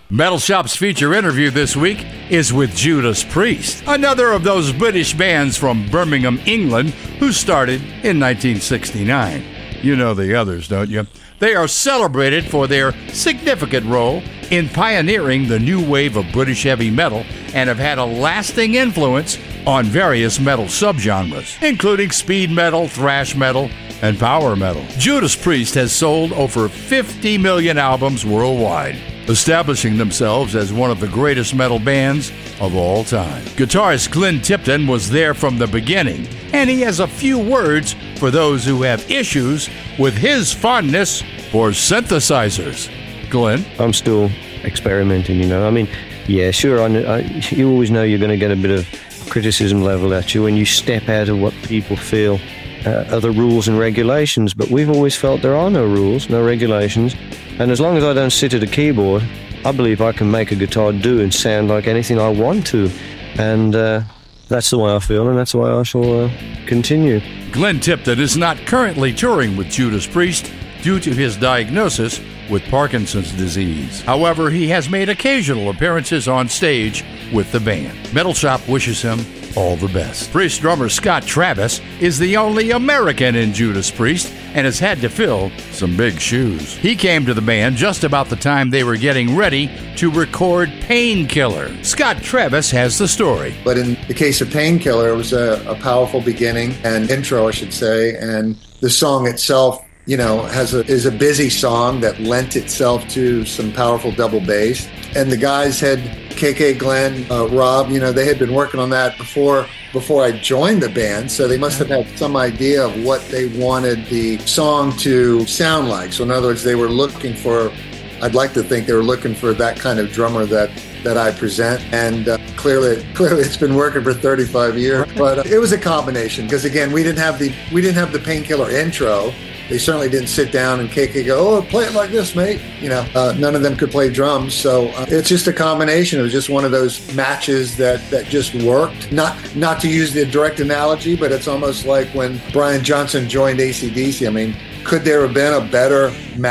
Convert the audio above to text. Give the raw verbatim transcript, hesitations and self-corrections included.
Metal Shop's feature interview this week is with Judas Priest, another of those British bands from Birmingham, England, who started in nineteen sixty-nine. You know the others, don't you? They are celebrated for their significant role in pioneering the new wave of British heavy metal and have had a lasting influence on various metal subgenres, including speed metal, thrash metal, and power metal. Judas Priest has sold over fifty million albums worldwide, establishing themselves as one of the greatest metal bands of all time. Guitarist Glenn Tipton was there from the beginning, and he has a few words for those who have issues with his fondness for synthesizers. Glenn? I'm still experimenting, you know. I mean, yeah, sure, I, I, you always know you're going to get a bit of criticism leveled at you when you step out of what people feel uh, are the rules and regulations, but we've always felt there are no rules, no regulations, and as long as I don't sit at a keyboard, I believe I can make a guitar do and sound like anything I want to, and uh, that's the way I feel, and that's the way I shall uh, continue. Glenn Tipton is not currently touring with Judas Priest due to his diagnosis with Parkinson's disease. However, he has made occasional appearances on stage with the band. Metal Shop wishes him all the best. Priest drummer Scott Travis is the only American in Judas Priest and has had to fill some big shoes. He came to the band just about the time they were getting ready to record Painkiller. Scott Travis has the story. But in the case of Painkiller, it was a, a powerful beginning and intro, I should say, and the song itself, you know, has a, is a busy song that lent itself to some powerful double bass. And the guys had, K K, Glenn, uh, Rob, you know, they had been working on that before before I joined the band, so they must have had some idea of what they wanted the song to sound like. So in other words, they were looking for, I'd like to think they were looking for that kind of drummer that that I present, and uh, clearly, clearly it's been working for thirty-five years. But uh, it was a combination because again, we didn't have the we didn't have the Painkiller intro. They certainly didn't sit down and K K go, oh, play it like this, mate. You know, uh, none of them could play drums. So uh, it's just a combination. It was just one of those matches that, that just worked. Not not to use the direct analogy, but it's almost like when Brian Johnson joined A C D C. I mean, could there have been a better match?